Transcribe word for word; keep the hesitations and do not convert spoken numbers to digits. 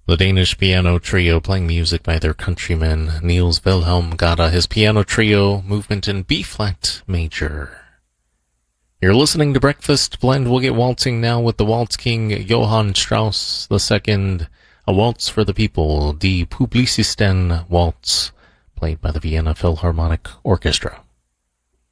The Danish piano trio playing music by their countryman Niels Wilhelm Gade, his piano trio movement in B-flat major. You're listening to Breakfast Blend. We'll get waltzing now with the Waltz King Johann Strauss the Second, a waltz for the people, Die Publicisten Waltz, played by the Vienna Philharmonic Orchestra.